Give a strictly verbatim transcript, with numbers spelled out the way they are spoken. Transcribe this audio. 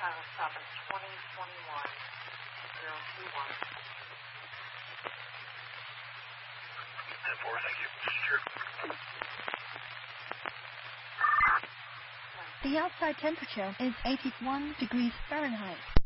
Uh, stop at twenty twenty-one zero two one. ten four, thank you. Sure. The outside temperature is eighty-one degrees Fahrenheit.